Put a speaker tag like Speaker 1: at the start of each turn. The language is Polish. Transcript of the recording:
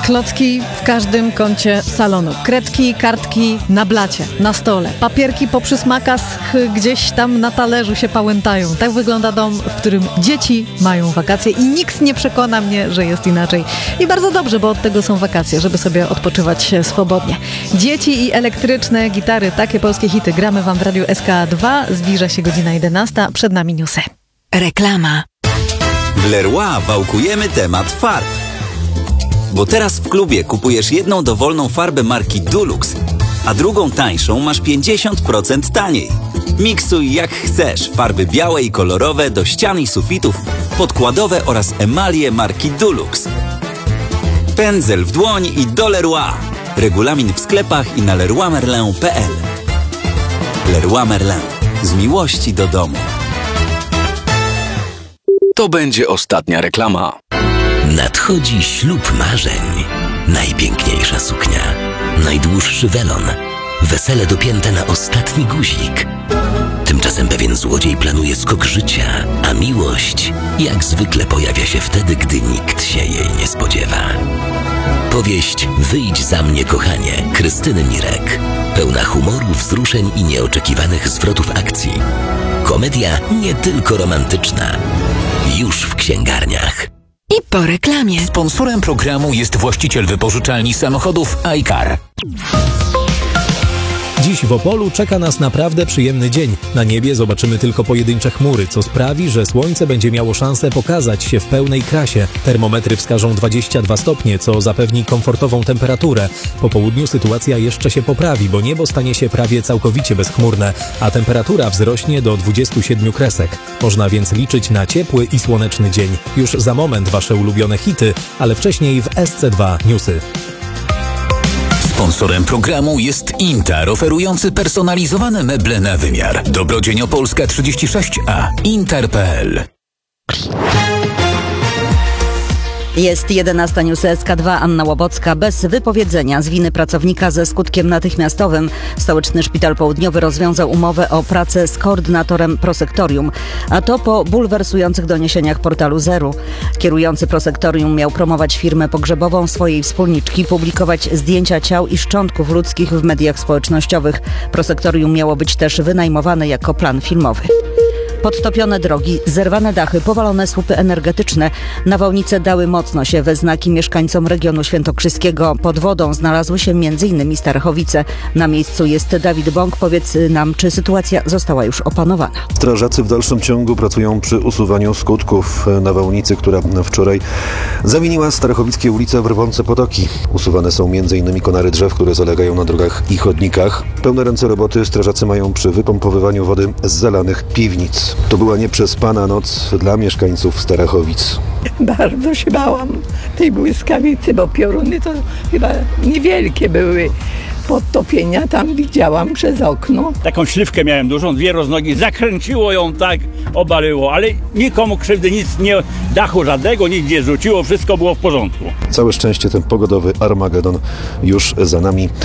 Speaker 1: Klocki w każdym kącie salonu. Kredki, kartki na blacie, na stole. Papierki po przysmakach gdzieś tam na talerzu się pałętają. Tak wygląda dom, w którym dzieci mają wakacje i nikt nie przekona mnie, że jest inaczej. I bardzo dobrze, bo od tego są wakacje, żeby sobie odpoczywać swobodnie. Dzieci i elektryczne gitary, takie polskie hity gramy wam w Radiu SK2. Zbliża się godzina 11, przed nami newsy.
Speaker 2: Reklama.
Speaker 3: W Leroy wałkujemy temat farb. Bo teraz w klubie kupujesz jedną dowolną farbę marki Dulux, a drugą tańszą masz 50% taniej. Miksuj jak chcesz farby białe i kolorowe do ścian i sufitów, podkładowe oraz emalie marki Dulux. Pędzel w dłoń i do Leroy. Regulamin w sklepach i na leroymerlin.pl. Leroy Merlin. Z miłości do domu.
Speaker 4: To będzie ostatnia reklama.
Speaker 5: Nadchodzi ślub marzeń. Najpiękniejsza suknia, najdłuższy welon, wesele dopięte na ostatni guzik. Tymczasem pewien złodziej planuje skok życia, a miłość jak zwykle pojawia się wtedy, gdy nikt się jej nie spodziewa. Powieść Wyjdź za mnie, kochanie, Krystyny Mirek. Pełna humoru, wzruszeń i nieoczekiwanych zwrotów akcji. Komedia nie tylko romantyczna. Już w księgarniach.
Speaker 2: I po reklamie.
Speaker 6: Sponsorem programu jest właściciel wypożyczalni samochodów iCar.
Speaker 7: Dziś w Opolu czeka nas naprawdę przyjemny dzień. Na niebie zobaczymy tylko pojedyncze chmury, co sprawi, że słońce będzie miało szansę pokazać się w pełnej krasie. Termometry wskażą 22 stopnie, co zapewni komfortową temperaturę. Po południu sytuacja jeszcze się poprawi, bo niebo stanie się prawie całkowicie bezchmurne, a temperatura wzrośnie do 27 kresek. Można więc liczyć na ciepły i słoneczny dzień. Już za moment wasze ulubione hity, ale wcześniej w SC2 Newsy.
Speaker 6: Sponsorem programu jest Intar, oferujący personalizowane meble na wymiar. Dobrodzień Opolska 36A. Intar.pl.
Speaker 8: Jest 11 News SK2, Anna Łobocka. Bez wypowiedzenia z winy pracownika ze skutkiem natychmiastowym Stołeczny Szpital Południowy rozwiązał umowę o pracę z koordynatorem prosektorium. A to po bulwersujących doniesieniach portalu Zeru. Kierujący prosektorium miał promować firmę pogrzebową swojej wspólniczki, publikować zdjęcia ciał i szczątków ludzkich w mediach społecznościowych. Prosektorium miało być też wynajmowane jako plan filmowy. Podtopione drogi, zerwane dachy, powalone słupy energetyczne. Nawałnice dały mocno się we znaki mieszkańcom regionu świętokrzyskiego. Pod wodą znalazły się m.in. Starachowice. Na miejscu jest Dawid Bąk. Powiedz nam, czy sytuacja została już opanowana?
Speaker 9: Strażacy w dalszym ciągu pracują przy usuwaniu skutków nawałnicy, która wczoraj zawiniła starachowickie ulice w rwące potoki. Usuwane są m.in. konary drzew, które zalegają na drogach i chodnikach. Pełne ręce roboty strażacy mają przy wypompowywaniu wody z zalanych piwnic. To była nieprzespana noc dla mieszkańców Starachowic.
Speaker 10: Bardzo się bałam tej błyskawicy, bo pioruny to chyba niewielkie były. Podtopienia tam widziałam przez okno.
Speaker 11: Taką śliwkę miałem dużą, dwie roznogi, zakręciło ją tak, obaliło, ale nikomu krzywdy, nic nie, dachu żadnego, nic nie rzuciło, wszystko było w porządku.
Speaker 9: Całe szczęście ten pogodowy Armagedon już za nami.